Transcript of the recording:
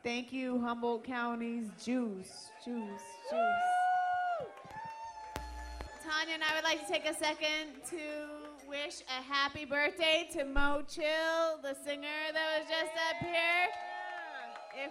Thank you, Humboldt County's Juice. Juice. Tanya and I would like to take a second to wish a happy birthday to Mo Chill, the singer that was just up here.